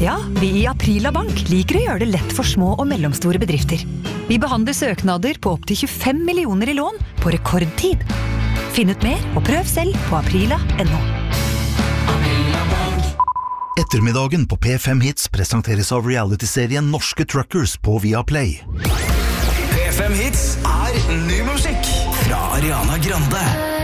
Ja, vi i Aprila Bank liker å gjøre det lett for små og mellomstore bedrifter. Vi behandler søknader på opp til 25 millioner i lån på rekordtid. Finn ut mer og prøv selv på aprila.no. Ettermiddagen på P5 Hits presenteres av reality-serien Norske Truckers på Viaplay. P5 Hits ny musikk fra Ariana Grande.